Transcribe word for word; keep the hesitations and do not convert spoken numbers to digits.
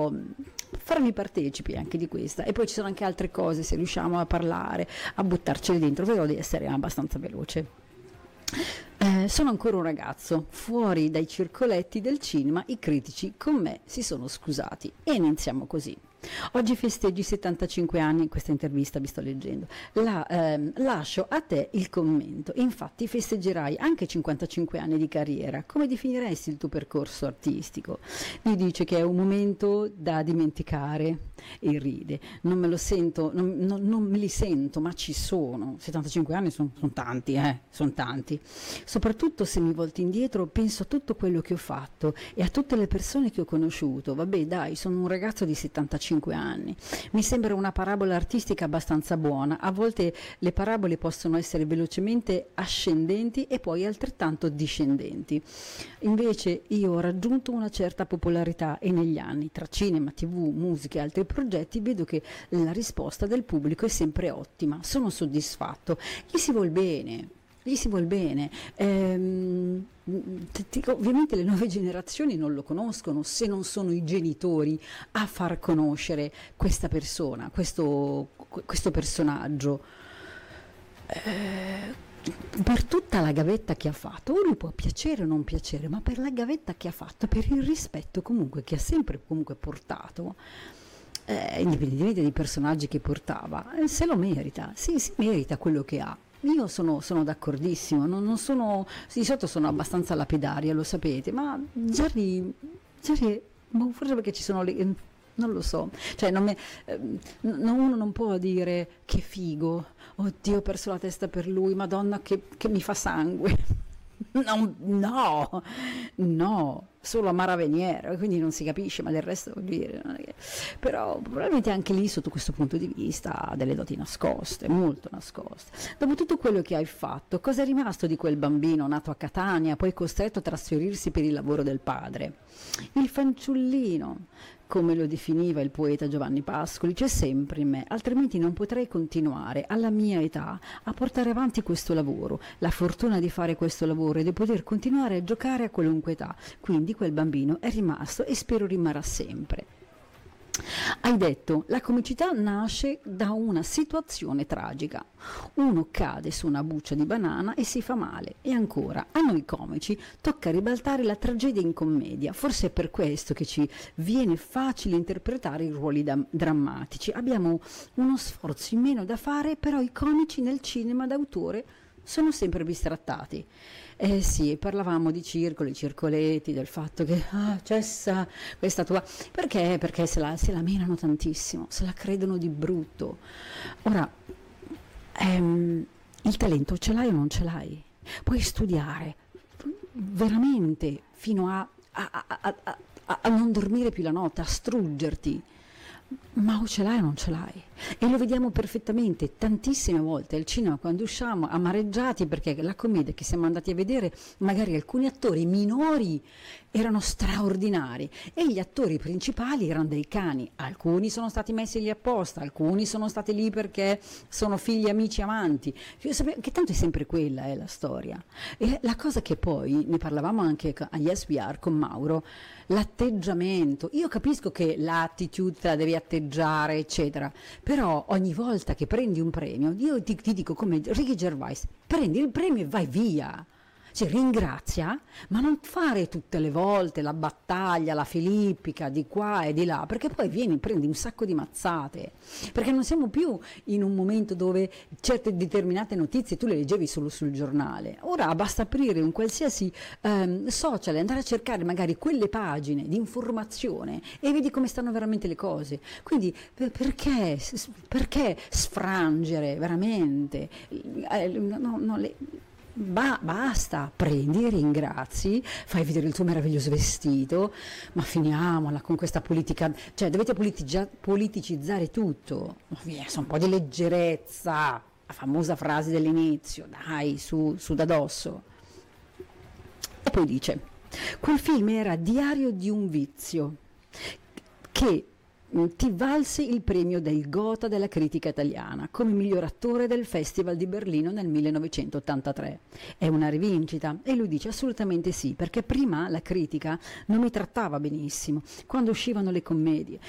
po' farmi partecipi anche di questa. E poi ci sono anche altre cose, se riusciamo a parlare, a buttarceli dentro, vedrò di essere abbastanza veloce. Eh, sono ancora un ragazzo, fuori dai circoletti del cinema i critici con me si sono scusati e iniziamo così. Oggi festeggi settantacinque anni, in questa intervista vi sto leggendo, La, ehm, lascio a te il commento, infatti festeggerai anche cinquantacinque anni di carriera, come definiresti il tuo percorso artistico? Mi dice che è un momento da dimenticare e ride, non me lo sento, non, non, non me li sento, ma ci sono, settantacinque anni sono son tanti, eh, sono tanti, soprattutto se mi volto indietro penso a tutto quello che ho fatto e a tutte le persone che ho conosciuto, vabbè dai, sono un ragazzo di settantacinque anni. Mi sembra una parabola artistica abbastanza buona. A volte le parabole possono essere velocemente ascendenti e poi altrettanto discendenti. Invece io ho raggiunto una certa popolarità e negli anni, tra cinema, tv, musica e altri progetti, vedo che la risposta del pubblico è sempre ottima. Sono soddisfatto. Gli si vuol bene. Gli si vuol bene. Ehm, ovviamente le nuove generazioni non lo conoscono se non sono i genitori a far conoscere questa persona, questo, questo personaggio. Eh, per tutta la gavetta che ha fatto, uno può piacere o non piacere, ma per la gavetta che ha fatto, per il rispetto comunque che ha sempre comunque portato, eh, indipendentemente dai personaggi che portava, eh, se lo merita, sì, si merita quello che ha. Io sono, sono d'accordissimo, non, non sono, di solito sono abbastanza lapidaria, lo sapete, ma Jerry, Jerry forse perché ci sono le, non lo so, cioè non me, eh, uno non può dire che figo, oddio ho perso la testa per lui, madonna che, che mi fa sangue, no, no, no. Solo a Maraveniere, quindi non si capisce, ma del resto voglio dire, non è che... però probabilmente anche lì sotto questo punto di vista ha delle doti nascoste, molto nascoste. Dopo tutto quello che hai fatto, cosa è rimasto di quel bambino nato a Catania, poi costretto a trasferirsi per il lavoro del padre? Il fanciullino, come lo definiva il poeta Giovanni Pascoli, c'è sempre in me, altrimenti non potrei continuare alla mia età a portare avanti questo lavoro, la fortuna di fare questo lavoro e di poter continuare a giocare a qualunque età, quindi quel bambino è rimasto e spero rimarrà sempre. Hai detto, la comicità nasce da una situazione tragica. Uno cade su una buccia di banana e si fa male. E ancora, a noi comici tocca ribaltare la tragedia in commedia. Forse è per questo che ci viene facile interpretare i ruoli da- drammatici. Abbiamo uno sforzo in meno da fare, però i comici nel cinema d'autore sono sempre bistrattati. Eh sì, parlavamo di circoli, circoletti, del fatto che ah, cessa questa tua... Perché? Perché se la, se la menano tantissimo, se la credono di brutto. Ora, ehm, il talento ce l'hai o non ce l'hai? Puoi studiare veramente fino a, a, a, a, a, a non dormire più la notte, a struggerti. Ma o ce l'hai o non ce l'hai? E lo vediamo perfettamente tantissime volte al cinema quando usciamo amareggiati perché la commedia che siamo andati a vedere, magari alcuni attori minori erano straordinari e gli attori principali erano dei cani, alcuni sono stati messi lì apposta, alcuni sono stati lì perché sono figli, amici, amanti, che tanto è sempre quella è la storia. E la cosa che poi, ne parlavamo anche a Yes We Are con Mauro, l'atteggiamento, io capisco che l'attitude te la devi atteggiare eccetera, però ogni volta che prendi un premio io ti, ti dico come Ricky Gervais, prendi il premio e vai via, cioè ringrazia, ma non fare tutte le volte la battaglia, la filippica di qua e di là, perché poi vieni, prendi un sacco di mazzate, perché non siamo più in un momento dove certe determinate notizie tu le leggevi solo sul giornale, ora basta aprire un qualsiasi ehm, social e andare a cercare magari quelle pagine di informazione e vedi come stanno veramente le cose, quindi perché, perché sfrangere veramente, eh, no, no, le, Ba- basta, prendi, ringrazi, fai vedere il tuo meraviglioso vestito, ma finiamola con questa politica, cioè dovete politigia- politicizzare tutto, ma via, un po' di leggerezza, la famosa frase dell'inizio, dai, su, su da dosso. E poi dice, quel film era Diario di un vizio, che ti valse il premio del Gotha della critica italiana come miglior attore del Festival di Berlino nel millenovecentottantatré. È una rivincita? E lui dice assolutamente sì, perché prima la critica non mi trattava benissimo quando uscivano le commedie,